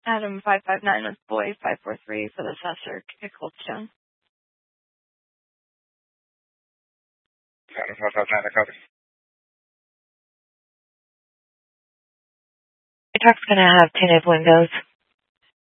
Adam 559 with Boy 543 for the Sasser Coldstone. Adam 559, that copy. Your truck's going to have tinted windows.